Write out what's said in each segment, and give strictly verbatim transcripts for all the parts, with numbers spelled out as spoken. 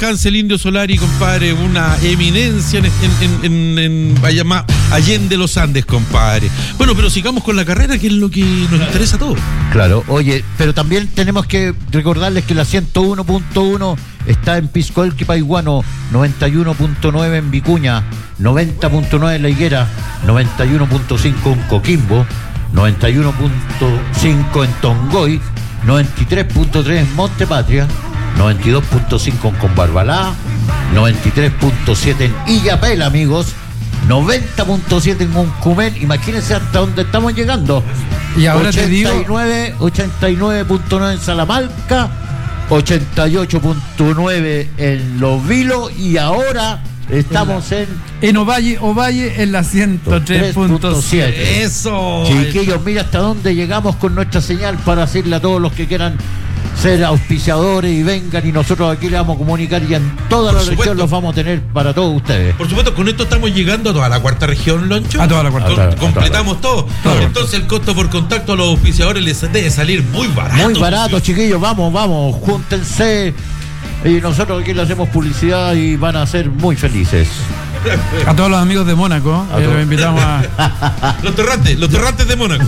descanse el Indio Solari, compadre, una eminencia en, en, en, en, en Allende los Andes, compadre. Bueno, pero sigamos con la carrera, que es lo que nos interesa a todos. Claro, oye, pero también tenemos que recordarles que la ciento uno punto uno está en Piscoelqui, Paiguano, noventa y uno punto nueve en Vicuña, noventa punto nueve en La Higuera, noventa y uno punto cinco en Coquimbo, noventa y uno punto cinco en Tongoy, noventa y tres punto tres en Montepatria, noventa y dos punto cinco en Combarbalá, noventa y tres punto siete en Illapel, amigos, noventa punto siete en Uncumén. Imagínense hasta dónde estamos llegando. Y ahora ochenta y nueve, te digo ochenta y nueve punto nueve en Salamanca, ochenta y ocho punto nueve en Los Vilos, y ahora estamos en en Ovalle, Ovalle en la ciento tres punto siete. Eso. Chiquillos, mira hasta dónde llegamos con nuestra señal para decirle a todos los que quieran ser auspiciadores y vengan, y nosotros aquí le vamos a comunicar, y en toda la región los vamos a tener para todos ustedes. Por supuesto, con esto estamos llegando a toda la cuarta región, Loncho. A toda la cuarta. Con, a toda, completamos a toda, todo. todo. Entonces el costo por contacto a los auspiciadores les debe salir muy barato. Muy barato, chiquillos, vamos, vamos, júntense. Y nosotros aquí le hacemos publicidad y van a ser muy felices. A todos los amigos de Mónaco, eh, los invitamos a... Los torrantes, los torrantes de Mónaco.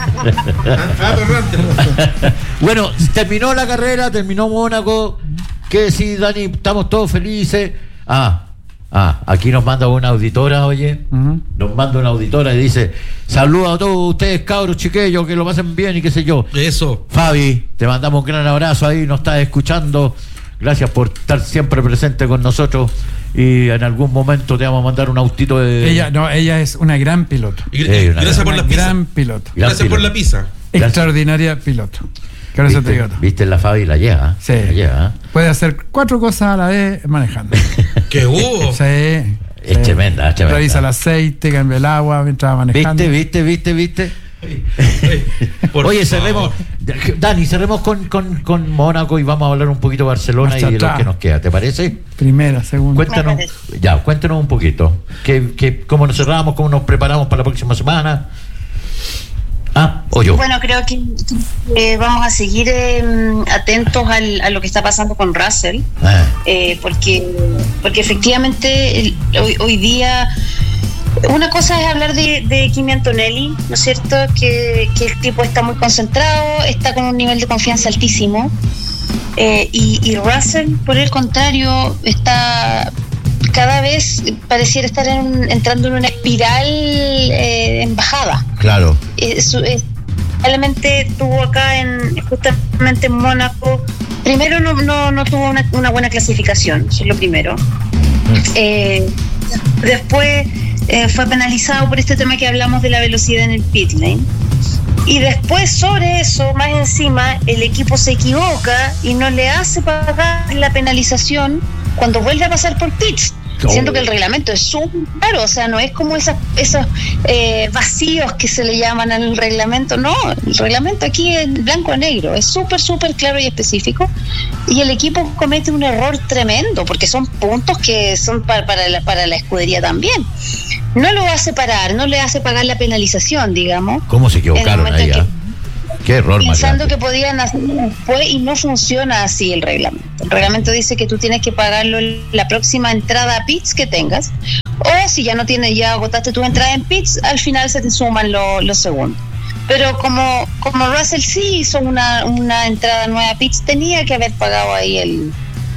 Ah, torrantes. Bueno, terminó la carrera, terminó Mónaco. ¿Qué decís, Dani? Estamos todos felices. Ah, ah, aquí nos manda una auditora, oye. Uh-huh. Nos manda una auditora y dice: saludos a todos ustedes, cabros chiquillos, que lo pasen bien y qué sé yo. Eso. Fabi, te mandamos un gran abrazo ahí, nos estás escuchando. Gracias por estar siempre presente con nosotros, y en algún momento te vamos a mandar un autito de... Ella, no, ella es una gran piloto. Y, eh, una gracias gran, por la pizza. Gran piloto. Gran gracias piloto. Por la pizza. Extraordinaria piloto. Que ahora se te digo. Viste, la Fabi la lleva. Sí. La lleva. Puede hacer cuatro cosas a la vez manejando. ¡Qué hubo! Sí. Es sí. tremenda, es tremenda. Revisa el aceite, cambia el agua mientras va manejando. ¿Viste, viste, viste, viste? Oye, cerremos, Dani, cerremos con, con, con Mónaco y vamos a hablar un poquito de Barcelona Marcha y de atrás. Lo que nos queda, ¿te parece? Primera, segunda. Cuéntanos, ya, cuéntanos un poquito. ¿Qué, qué, ¿Cómo nos cerramos? ¿Cómo nos preparamos para la próxima semana? Ah, o yo. Bueno, creo que eh, vamos a seguir eh, atentos al, a lo que está pasando con Russell, ah. eh, porque, porque efectivamente el, hoy, hoy día... Una cosa es hablar de, de Kimi Antonelli, ¿no es cierto? Que, que el tipo está muy concentrado, está con un nivel de confianza altísimo. Eh, y, y Russell, por el contrario, está cada vez pareciera estar en, entrando en una espiral eh, en bajada. Claro. Eh, su, eh, realmente tuvo acá en justamente en Mónaco. Primero no, no, no tuvo una, una buena clasificación, eso es lo primero. Mm. Eh, después Eh, fue penalizado por este tema que hablamos de la velocidad en el pit lane, y después sobre eso, más encima, el equipo se equivoca y no le hace pagar la penalización cuando vuelve a pasar por pits. Oh. Siento que el reglamento es súper claro, o sea, no es como esas, esos eh, vacíos que se le llaman al reglamento, no, el reglamento aquí en blanco y negro, es súper, súper claro y específico, y el equipo comete un error tremendo, porque son puntos que son para, para, la, para la escudería también. No lo hace parar, no le hace pagar la penalización, digamos. ¿Cómo se equivocaron ahí? Que, Qué error más grande. Pensando que podían hacer después, y no funciona así el reglamento. El reglamento dice que tú tienes que pagarlo la próxima entrada a pits que tengas, o si ya no tienes, ya agotaste tu entrada en pits, al final se te suman los lo segundos. Pero como como Russell sí hizo una, una entrada nueva a pits, tenía que haber pagado ahí el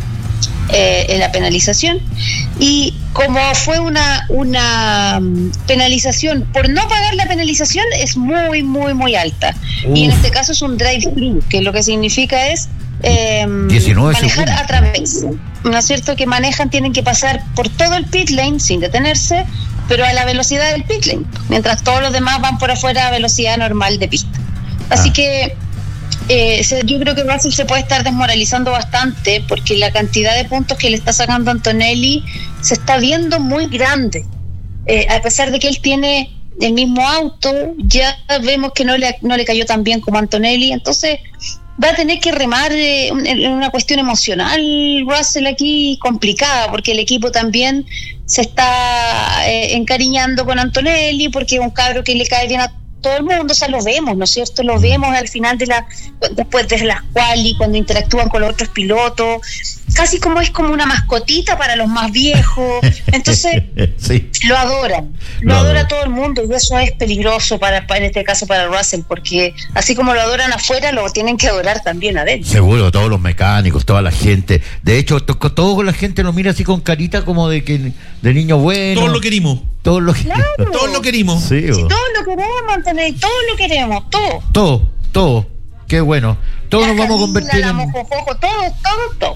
eh, la penalización, y como fue una una penalización por no pagar la penalización, es muy muy muy alta. Uf. Y en este caso es un drive-thru, que lo que significa es eh, manejar segundos. A través, ¿no es cierto? Que manejan, tienen que pasar por todo el pit lane sin detenerse, pero a la velocidad del pit lane, mientras todos los demás van por afuera a velocidad normal de pista. Así ah. que Eh, yo creo que Russell se puede estar desmoralizando bastante, porque la cantidad de puntos que le está sacando Antonelli se está viendo muy grande. Eh, a pesar de que él tiene el mismo auto, ya vemos que no le, no le cayó tan bien como Antonelli, entonces va a tener que remar eh, en una cuestión emocional Russell aquí complicada, porque el equipo también se está eh, encariñando con Antonelli, porque es un cabro que le cae bien a todo el mundo, o sea, lo vemos, ¿no es cierto? Lo vemos al final de la, después de las quali, cuando interactúan con los otros pilotos, casi como es como una mascotita para los más viejos, entonces sí. lo adoran, lo, Lo adora adoran. todo el mundo, y eso es peligroso para, para en este caso para Russell, porque así como lo adoran afuera, lo tienen que adorar también adentro. Seguro, todos los mecánicos, toda la gente. De hecho, to- todo la gente lo mira así con carita como de que de niño bueno. Todos lo querimos. Todos lo Claro. Todos lo querimos. Sí, Si bo. todos lo queremos, Antonio, todos lo queremos, todo. todo, todo. Qué bueno. Todos nos vamos a convertir la en. mojojojo, todo, todo, todo.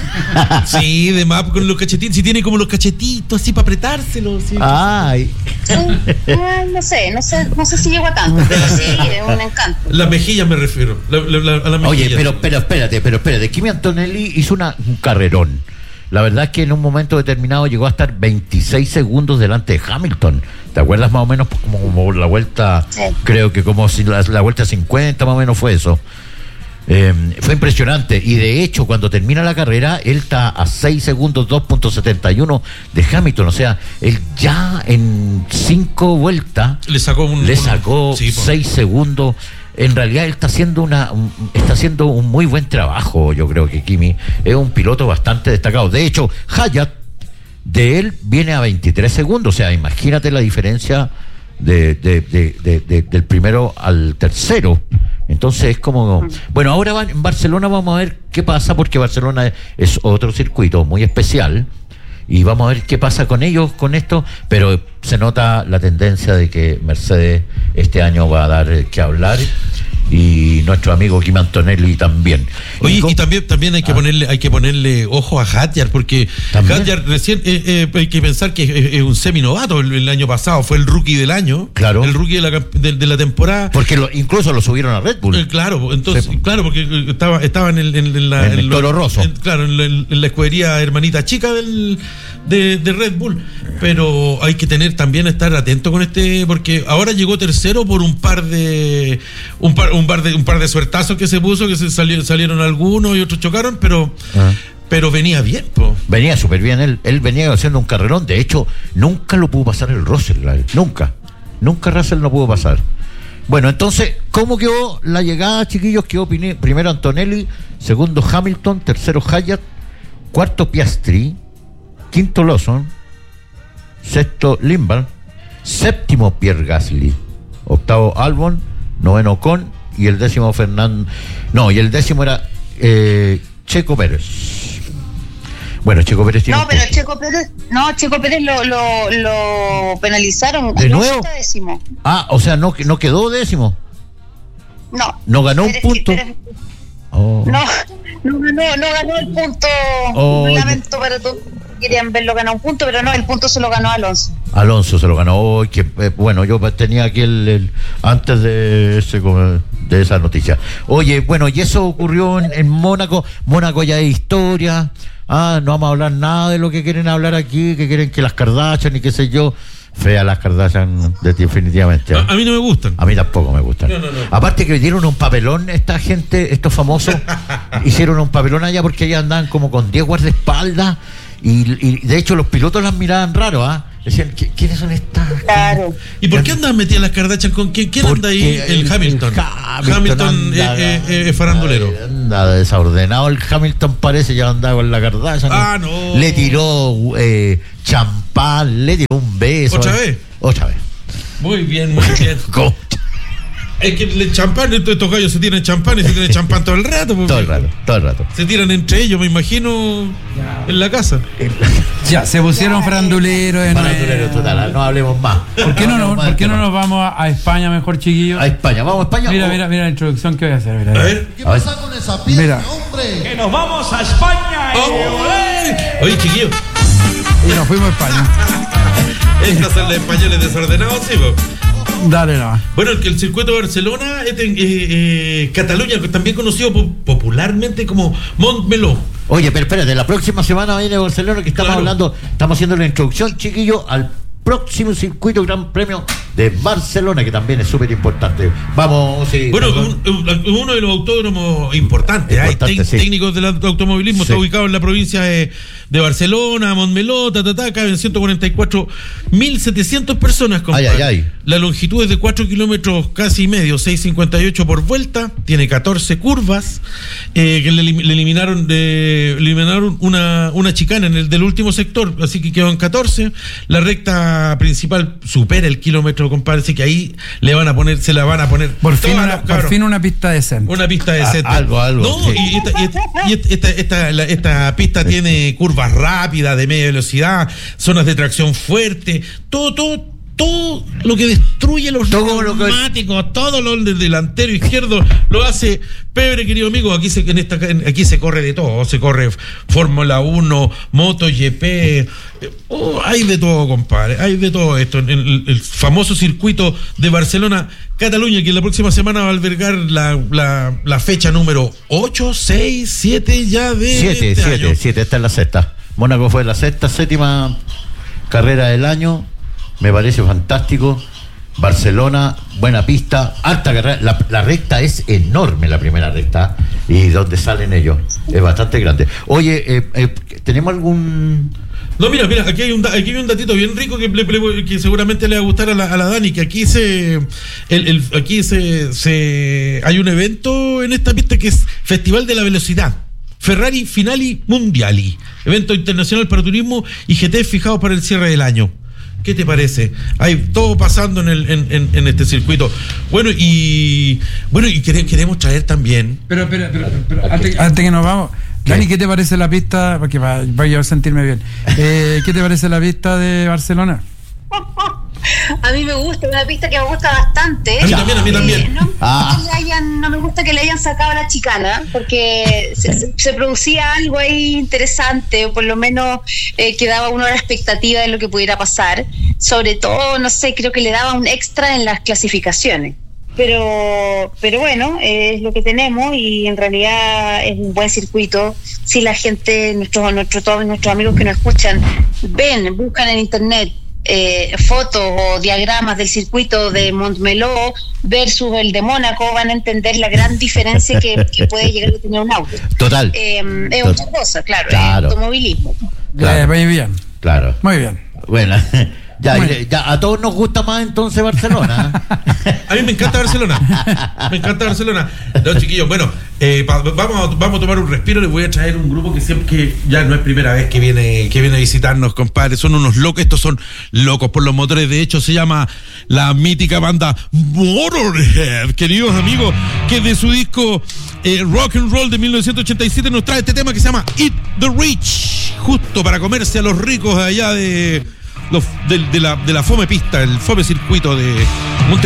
Sí, de más con los cachetitos. Si tiene como los cachetitos así para apretárselos. Sí. Ay. Sí. Ay, no sé, no sé, no sé si llego a tanto, pero sí, es un encanto. Las mejillas me refiero. La, la, la, a las mejillas. Oye, pero, pero espérate, pero espérate. Kimi Antonelli hizo una, un carrerón. La verdad es que en un momento determinado llegó a estar veintiséis segundos delante de Hamilton. ¿Te acuerdas más o menos? Pues como, como la vuelta, Sí. creo que como si la, la vuelta cincuenta más o menos fue eso. Eh, fue impresionante. Y de hecho, cuando termina la carrera, él está a seis segundos, dos punto setenta y uno de Hamilton. O sea, él ya en cinco vueltas le sacó un. le un- sacó sí, po. seis segundos. En realidad él está haciendo una un- está haciendo un muy buen trabajo. Yo creo que Kimi es un piloto bastante destacado. De hecho, Hayat de él viene a veintitrés segundos. O sea, imagínate la diferencia de, de- de- de- de- del primero al tercero. Entonces es como... Bueno, ahora van, en Barcelona vamos a ver qué pasa, porque Barcelona es, es otro circuito muy especial. Y vamos a ver qué pasa con ellos, con esto, pero se nota la tendencia de que Mercedes este año va a dar eh, que hablar, y nuestro amigo Kimi Antonelli también. Oye, con- y también también hay que Ah. ponerle hay que ponerle ojo a Hadjar, porque ¿También? Hadjar recién eh, eh, hay que pensar que es, es un seminovato. El, el año pasado fue el rookie del año, Claro. el rookie de la, camp- de, de la temporada. Porque lo, incluso lo subieron a Red Bull. Eh, claro, entonces, Sí, po. claro, porque eh, estaba, estaba en, el, en, en la, En el lo- Toro Rosso. en- claro, en la, en la escudería hermanita chica del, de, de Red Bull. Pero hay que tener también estar atento con este, porque ahora llegó tercero por un par de un par, un par de un par de suertazos que se puso, que se salieron, salieron algunos y otros chocaron, pero Ah. pero venía bien, po. Venía súper bien él. Él venía haciendo un carrerón. De hecho, nunca lo pudo pasar el Russell. a él. Nunca. Nunca Russell no pudo pasar. Bueno, entonces, ¿cómo quedó la llegada, chiquillos? Quedó pini- primero Antonelli, segundo Hamilton, tercero Hayat, cuarto Piastri, quinto Lawson, sexto Limbaugh, séptimo Pierre Gasly, octavo Albon, noveno Ocon, y el décimo Fernando. No, y el décimo era eh, Checo Pérez. Bueno, Checo Pérez tiene No, un pero punto. Checo Pérez, no, Checo Pérez lo, lo, lo penalizaron. ¿De No nuevo? está décimo. Ah, o sea, no, no quedó décimo. No. No ganó un Pérez- punto. Pérez- Oh. no, no ganó, no ganó el punto. Oh, Lamento para todos. Querían verlo ganar un punto, pero no, el punto se lo ganó Alonso. Alonso se lo ganó hoy, que eh, bueno, yo tenía aquí el, el- antes de ese como- de esa noticia. Oye, bueno, y eso ocurrió en, en Mónaco. Mónaco ya es historia. Ah, no vamos a hablar nada de lo que quieren hablar aquí, que quieren que las Kardashian y qué sé yo. Fea las Kardashian, de- definitivamente. A, a mí no me gustan. A mí tampoco me gustan. No, no, no. Aparte que dieron un papelón esta gente, estos famosos, hicieron un papelón allá porque ellas andaban como con diez guardaespaldas, y, y de hecho los pilotos las miraban raro, ¿ah? Decían, "¿Qui- ¿quiénes son estas? Claro. ¿Y por qué andan metidas las Kardashian con quién? ¿Quién anda Porque ahí? El, Hamilton. Hamilton, anda- eh, eh, eh, farandulero. Anda desordenado el Hamilton, parece, ya andaba con la Kardashian. Ah, no. Le tiró eh, champán, le tiró un beso. ¿Otra vez? Otra vez. Muy bien, muy bien. ¿Cómo? Es que el champán, estos estos gallos se tiran champán y se tiran champán todo el rato. pues, Todo el rato, todo el rato. Se tiran entre ellos, me imagino, en la casa. Ya, se pusieron franduleros de Farandulero nuevo. total, no hablemos más. ¿Por qué no, hablemos nos- más ¿por qué del no tema. nos vamos a, a España mejor, chiquillos? A España, vamos a España. Mira, Oh, mira, mira la introducción que voy a hacer. Mira, A mira. ver. ¿Qué A ver. pasa con esa pierna, Mira. hombre? Que nos vamos a España. Oh, oye, chiquillos, Y nos fuimos a España. estas son los españoles desordenados, sí, po. Dale nomás. Bueno, el que el circuito de Barcelona, este, eh, eh, Cataluña, también conocido po- popularmente como Montmeló. Oye, pero espérate, la próxima semana viene Barcelona, que estamos Claro. hablando, estamos haciendo la introducción, chiquillo, al próximo circuito Gran Premio de Barcelona, que también es súper importante. Vamos, sí. Bueno, perdón. un- un- uno de los autódromos importantes, hay Importante, tec- sí. técnicos del automovilismo, Sí. está ubicado en la provincia de, de Barcelona, Montmeló, ta, ta, ta, caben ciento cuarenta y cuatro mil setecientas personas, compadre. Ay, ay, ay. La longitud es de cuatro kilómetros casi y medio, seis cincuenta y ocho por vuelta, tiene catorce curvas, eh, que le, le eliminaron de, eliminaron una, una chicana en el del último sector, así que quedó en catorce. La recta principal supera el kilómetro, compadre, así que ahí le van a poner, se la van a poner por fin una, por fin una pista decente. Una pista decente. A, algo, algo. No, sí. y, esta, y, esta, y esta, esta, esta, la, esta pista tiene curvas rápidas, de media velocidad, zonas de tracción fuerte, todo, todo. Todo lo que destruye los todo neumáticos, lo que... todo lo del delantero izquierdo lo hace Pebre, querido amigo. Aquí se, en esta, en, aquí se corre de todo, se corre Fórmula uno, MotoGP, oh, hay de todo, compadre, hay de todo esto. En el, el famoso circuito de Barcelona, Cataluña, que la próxima semana va a albergar la, la, la fecha número ocho, seis, siete ya de siete, este siete, año. siete, esta es la sexta. Mónaco fue la sexta, séptima carrera del año. Me parece fantástico. Barcelona, buena pista, alta carrera. La, la recta es enorme, la primera recta. Y donde salen ellos es bastante grande. Oye, eh, eh, ¿tenemos algún...? No, mira, mira, aquí hay un, aquí hay un datito bien rico que, que, que seguramente le va a gustar a la, a la Dani, que aquí se el, el, aquí se, se hay un evento en esta pista que es Festival de la Velocidad. Ferrari Finali Mondiali, evento internacional para turismo y G T fijados para el cierre del año. ¿Qué te parece? Hay todo pasando en el en, en, en este circuito. Bueno, y bueno, y queremos traer también. Pero, pero, pero, pero antes, antes que nos vamos, ¿qué? Dani, ¿qué te parece la pista? Porque vaya a sentirme bien. Eh, ¿Qué te parece la pista de Barcelona? A mí me gusta, una pista que me gusta bastante. A mí también, a mí también. Eh, no, ah. no, hayan, no me gusta que le hayan sacado la chicana, porque se, se producía algo ahí interesante, o por lo menos eh, quedaba uno a la expectativa de lo que pudiera pasar. Sobre todo, no sé, creo que le daba un extra en las clasificaciones. Pero pero bueno, eh, es lo que tenemos y en realidad es un buen circuito. Si la gente, nuestros, nuestros, todos nuestros amigos que nos escuchan, ven, buscan en internet Eh, fotos o diagramas del circuito de Montmeló versus el de Mónaco, van a entender la gran diferencia que, que puede llegar a tener un auto. Total. Eh, es Total. otra cosa, claro, Claro. es automovilismo. Claro. Muy bien. Claro. Muy bien. Bueno, ya, Bueno. ya a todos nos gusta más entonces Barcelona. A mí me encanta Barcelona. Me encanta Barcelona. No, chiquillos, bueno, eh, pa, vamos, a, vamos a tomar un respiro. Les voy a traer un grupo que siempre, que ya no es primera vez que viene, que viene a visitarnos, compadre. Son unos locos, estos son locos por los motores. De hecho, se llama la mítica banda Motorhead, queridos amigos, que de su disco eh, Rock and Roll de mil novecientos ochenta y siete nos trae este tema que se llama Eat the Rich, justo para comerse a los ricos allá de, los, de, de, la, de la fome pista, el fome circuito de Monte